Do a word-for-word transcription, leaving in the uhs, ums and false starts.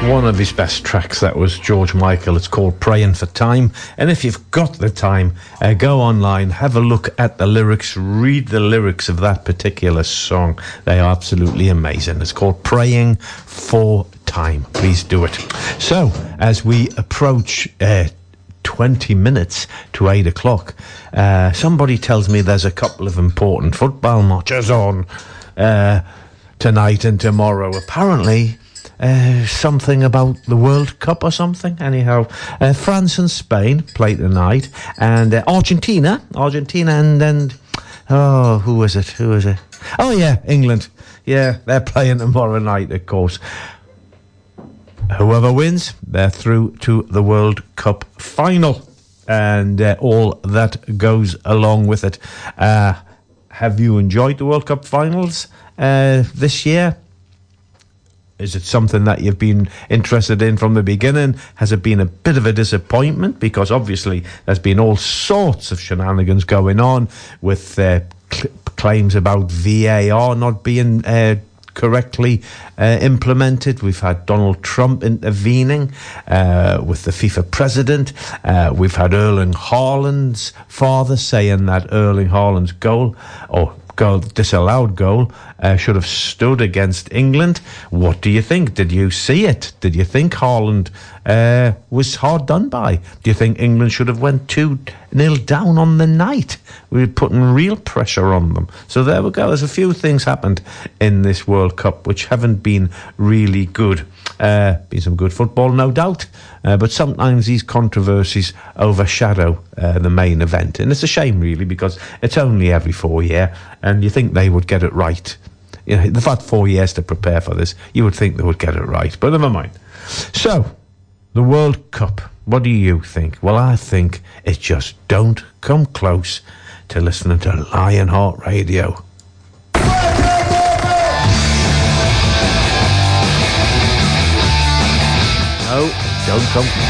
One of his best tracks, that was George Michael. It's called Praying for Time. And if you've got the time, uh, go online, have a look at the lyrics, read the lyrics of that particular song. They are absolutely amazing. It's called Praying for Time. Please do it. So, as we approach uh, twenty minutes to eight o'clock, uh, somebody tells me there's a couple of important football matches on uh, tonight and tomorrow. Apparently, Uh, something about the World Cup or something. Anyhow, uh, France and Spain play tonight, and uh, Argentina, Argentina, and then oh, who is it? Who is it? Oh yeah, England. Yeah, they're playing tomorrow night, of course. Whoever wins, they're through to the World Cup final, and uh, all that goes along with it. Uh, have you enjoyed the World Cup finals uh, this year? Is it something that you've been interested in from the beginning? Has it been a bit of a disappointment? Because obviously there's been all sorts of shenanigans going on with uh, cl- claims about V A R not being uh, correctly uh, implemented. We've had Donald Trump intervening uh, with the FIFA president. Uh, we've had Erling Haaland's father saying that Erling Haaland's goal, or goal, disallowed goal, uh, should have stood against England. What do you think? Did you see it? Did you think Haaland uh, was hard done by? Do you think England should have went two nil down on the night? We were putting real pressure on them. So there we go. There's a few things happened in this World Cup which haven't been really good. Uh, been some good football, no doubt, uh, but sometimes these controversies overshadow uh, the main event, and it's a shame really, because it's only every four year, and you think they would get it right. You know, they've had four years to prepare for this. You would think they would get it right, but never mind. So, the World Cup, what do you think? Well, I think it just don't come close to listening to Lionheart Radio. No, don't come